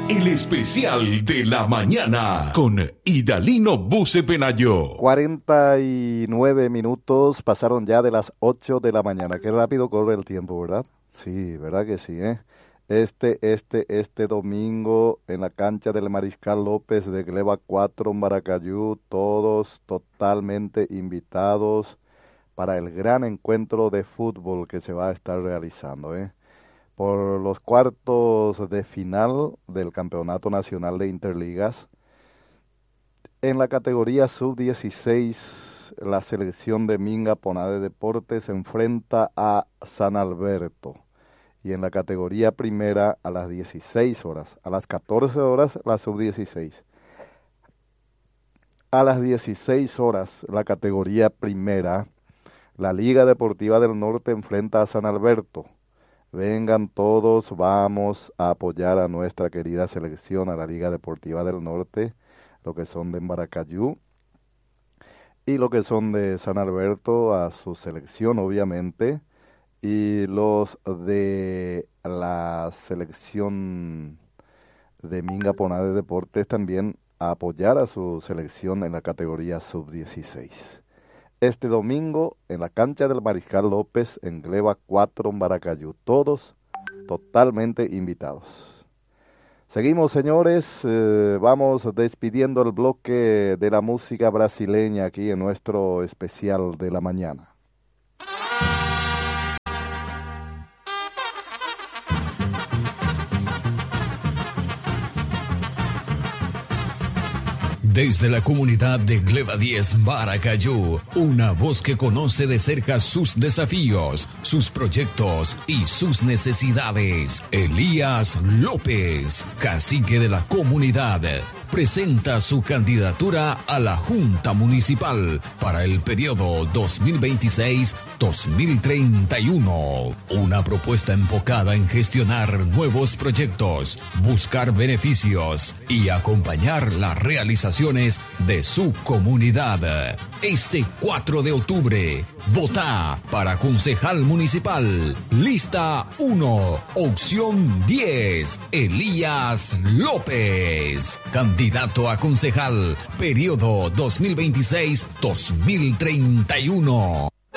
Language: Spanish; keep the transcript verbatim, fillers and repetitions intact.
El especial de la mañana con Idalino Buce Penayo. cuarenta y nueve minutos pasaron ya de las ocho de la mañana. Qué rápido corre el tiempo, ¿verdad? Sí, ¿verdad que sí, eh? Este, este, este domingo en la cancha del Mariscal López de Gleba cuatro en Maracayú, todos totalmente invitados para el gran encuentro de fútbol que se va a estar realizando, ¿eh? Por los cuartos de final del Campeonato Nacional de Interligas. En la categoría sub dieciséis, la selección de Minga Ponade Deportes se enfrenta a San Alberto. Y en la categoría primera a las dieciséis horas, a las catorce horas la sub dieciséis. A las dieciséis horas, la categoría primera, la Liga Deportiva del Norte enfrenta a San Alberto. Vengan todos, vamos a apoyar a nuestra querida selección, a la Liga Deportiva del Norte, lo que son de Maracayú y lo que son de San Alberto, a su selección obviamente, y los de la selección de Minga Ponade Deportes también a apoyar a su selección en la categoría sub dieciséis. Este domingo en la cancha del Mariscal López en Gleba cuatro en Maracayú. Todos totalmente invitados. Seguimos, señores. Eh, vamos despidiendo el bloque de la música brasileña aquí en nuestro especial de la mañana. Desde la comunidad de Gleba diez Maracayú, una voz que conoce de cerca sus desafíos, sus proyectos y sus necesidades. Elías López, cacique de la comunidad, presenta su candidatura a la Junta Municipal para el periodo dos mil veintiséis a dos mil treinta y uno. Una propuesta enfocada en gestionar nuevos proyectos, buscar beneficios y acompañar las realizaciones de su comunidad. Este cuatro de octubre, vota para concejal municipal. Lista uno, opción diez, Elías López. Candidato a concejal, periodo dos mil veintiséis a dos mil treinta y uno.